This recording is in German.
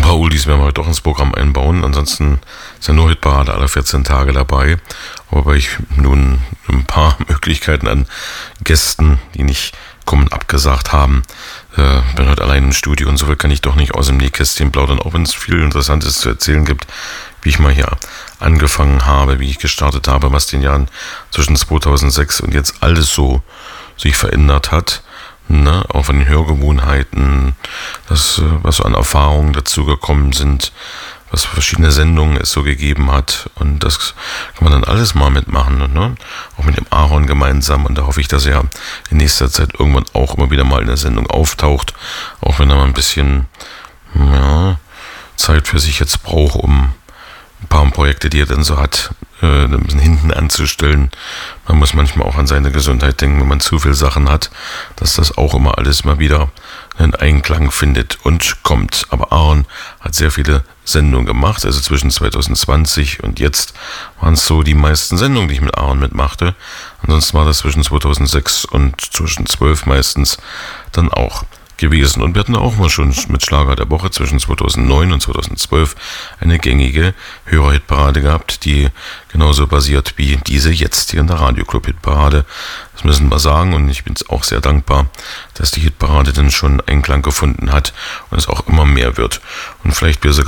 paar Oldies werden wir heute doch ins Programm einbauen. Ansonsten ist ja nur Hitparade alle 14 Tage dabei. Wobei ich nun ein paar Möglichkeiten an Gästen, die nicht kommen, abgesagt haben. Bin heute allein im Studio und so viel kann ich doch nicht aus dem Nähkästchen plaudern, auch wenn es viel Interessantes zu erzählen gibt, wie ich mal hier angefangen habe, wie ich gestartet habe, was den Jahren zwischen 2006 und jetzt alles so sich verändert hat. Ne, auch von den Hörgewohnheiten, das, was so an Erfahrungen dazu gekommen sind, was für verschiedene Sendungen es so gegeben hat. Und das kann man dann alles mal mitmachen. Ne? Auch mit dem Aaron gemeinsam. Und da hoffe ich, dass er in nächster Zeit irgendwann auch immer wieder mal in der Sendung auftaucht. Auch wenn er mal ein bisschen Zeit für sich jetzt braucht, um ein paar Projekte, die er dann so hat, ein bisschen hinten anzustellen. Man muss manchmal auch an seine Gesundheit denken, wenn man zu viel Sachen hat, dass das auch immer alles mal wieder einen Einklang findet und kommt. Aber Aaron hat sehr viele Sendungen gemacht, also zwischen 2020 und jetzt waren es so die meisten Sendungen, die ich mit Aaron mitmachte. Ansonsten war das zwischen 2006 und 2012 meistens dann auch gewesen. Und wir hatten auch mal schon mit Schlager der Woche zwischen 2009 und 2012 eine gängige Hörerhitparade gehabt, die genauso basiert wie diese jetzt hier in der Radio-Club-Hitparade. Das müssen wir sagen und ich bin auch sehr dankbar, dass die Hitparade dann schon Einklang gefunden hat und es auch immer mehr wird. Und vielleicht wir sogar